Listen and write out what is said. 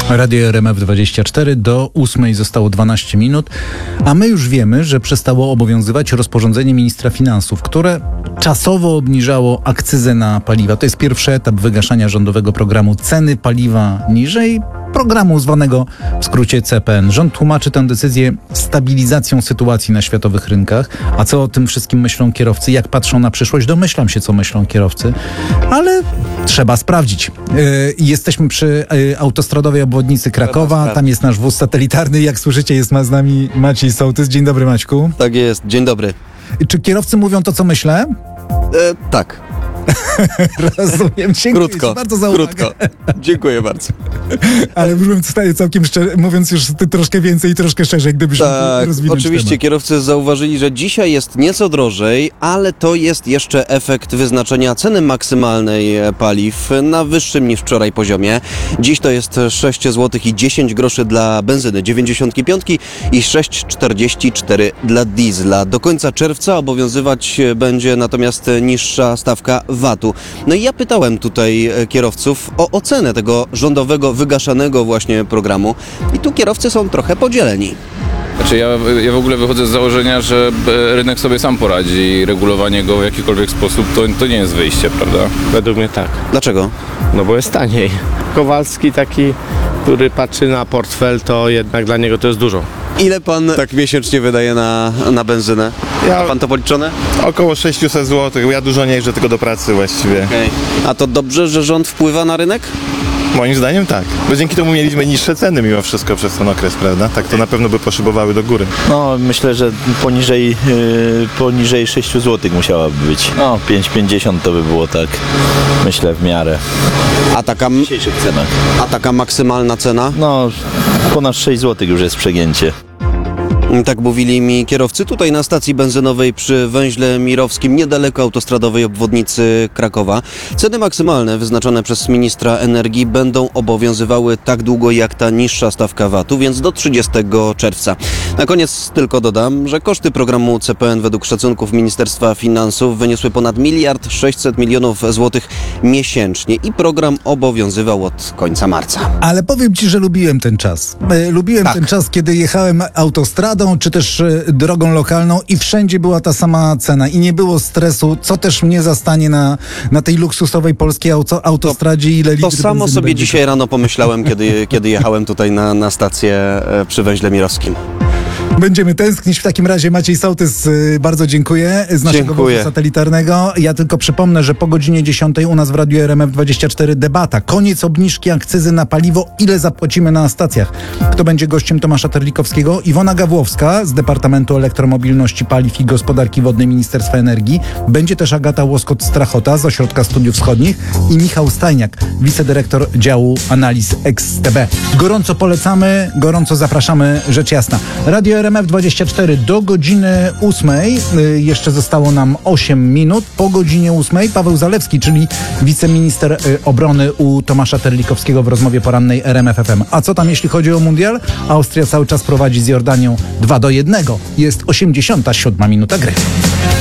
Radio RMF24 do 8 zostało 12 minut, a my już wiemy, że przestało obowiązywać rozporządzenie ministra finansów, które czasowo obniżało akcyzę na paliwa. To jest pierwszy etap wygaszania rządowego programu Ceny Paliwa Niżej, programu zwanego w skrócie CPN. Rząd tłumaczy tę decyzję stabilizacją sytuacji na światowych rynkach. A co o tym wszystkim myślą kierowcy? Jak patrzą na przyszłość? Domyślam się, co myślą kierowcy, ale trzeba sprawdzić. Jesteśmy przy autostradowej obwodnicy Krakowa. Tam jest nasz wóz satelitarny. Jak słyszycie, jest z nami Maciej Sołtys. Dzień dobry, Maćku. Tak jest, dzień dobry. Czy kierowcy mówią to, co myślę? Tak. Rozumiem. Dziękuję Krótko, ci bardzo za uwagę. krótko. Dziękuję bardzo. Ale tutaj całkiem szczerze, mówiąc już ty troszkę więcej i troszkę szerzej, gdybyś rozwinąć oczywiście temat. Kierowcy zauważyli, że dzisiaj jest nieco drożej, ale to jest jeszcze efekt wyznaczenia ceny maksymalnej paliw na wyższym niż wczoraj poziomie. Dziś to jest 6 zł i 10 groszy dla benzyny 95 i 6,44 dla diesla. Do końca czerwca obowiązywać będzie natomiast niższa stawka VAT-u. No i ja pytałem tutaj kierowców o ocenę tego rządowego, wygaszanego właśnie programu i tu kierowcy są trochę podzieleni. Znaczy ja w ogóle wychodzę z założenia, że rynek sobie sam poradzi i regulowanie go w jakikolwiek sposób to nie jest wyjście, prawda? Według mnie tak. Dlaczego? No bo jest taniej. Kowalski taki, który patrzy na portfel, to jednak dla niego to jest dużo. Ile pan tak miesięcznie wydaje na benzynę? Ja Ma pan to policzone? około 600 zł, ja dużo nie jeżdżę tylko do pracy właściwie. Okay. A to dobrze, że rząd wpływa na rynek? Moim zdaniem tak, bo dzięki temu mieliśmy niższe ceny mimo wszystko przez ten okres, prawda? Tak to na pewno by poszybowały do góry. No myślę, że poniżej 6 zł musiałaby być. No 5,50 to by było tak, myślę, w miarę A taka, w dzisiejszych cenach. a taka maksymalna cena? No ponad 6 zł już jest przegięcie. Tak mówili mi kierowcy tutaj na stacji benzynowej przy węźle Mirowskim, niedaleko autostradowej obwodnicy Krakowa. Ceny maksymalne wyznaczone przez ministra energii będą obowiązywały tak długo jak ta niższa stawka VAT-u, więc do 30 czerwca. Na koniec tylko dodam, że koszty programu CPN według szacunków Ministerstwa Finansów wyniosły ponad 1,6 mld złotych miesięcznie i program obowiązywał od końca marca. Ale powiem ci, że lubiłem ten czas. Lubiłem ten czas, kiedy jechałem autostradą, czy też drogą lokalną i wszędzie była ta sama cena i nie było stresu, co też mnie zastanie na tej luksusowej polskiej autostradzie. Ile To litrów samo benzyny sobie będzie. dzisiaj rano pomyślałem, kiedy jechałem tutaj na stację przy węźle Mirowskim. Będziemy tęsknić. W takim razie Maciej Sołtys, bardzo dziękuję z naszego wozu satelitarnego. Ja tylko przypomnę, że po godzinie 10 u nas w Radiu RMF24 debata. Koniec obniżki akcyzy na paliwo. Ile zapłacimy na stacjach? Kto będzie gościem Tomasza Terlikowskiego? Iwona Gawłowska z Departamentu Elektromobilności, Paliw i Gospodarki Wodnej Ministerstwa Energii. Będzie też Agata Łoskot-Strachota z Ośrodka Studiów Wschodnich i Michał Stajniak, wicedyrektor działu analiz XTB. Gorąco polecamy, gorąco zapraszamy, rzecz jasna. Radio RMF24 do godziny 8. Jeszcze zostało nam 8 minut. Po godzinie 8 Paweł Zalewski, czyli wiceminister obrony u Tomasza Terlikowskiego w rozmowie porannej RMF FM. A co tam jeśli chodzi o mundial? Austria cały czas prowadzi z Jordanią 2-1. Jest 87 minuta gry.